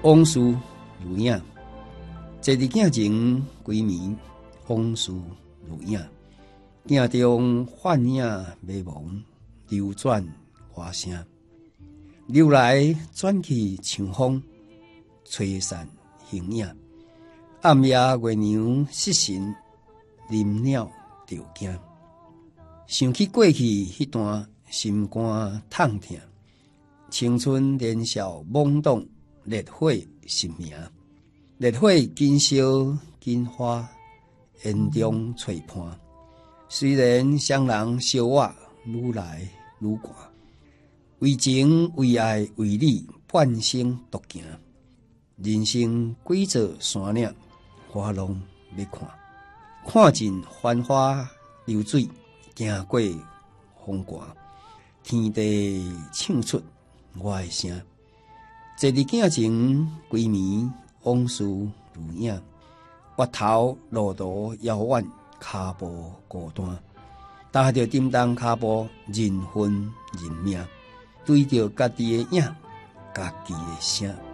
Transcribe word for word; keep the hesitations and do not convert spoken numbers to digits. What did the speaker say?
往事如影，坐伫镜前规暝，往事如影。镜中幻影迷蒙，流转花声，流来转去像风，吹散形影。暗夜月娘失神，林鸟着惊。想起过去迄段心肝痛痛，青春年少懵懂，烈火心明。烈火紧烧紧花，烟中吹畔。虽然双人相活愈来愈寒，为情为爱为你半生独行。人生几座山岭，花拢要看，看尽繁花流水，行过风寒。天地唱出我的声，坐伫镜前规暝，往事如影。月头路途遥远，脚步孤单，踏着沉重脚步，人分人命，对着家己的影，家己的声。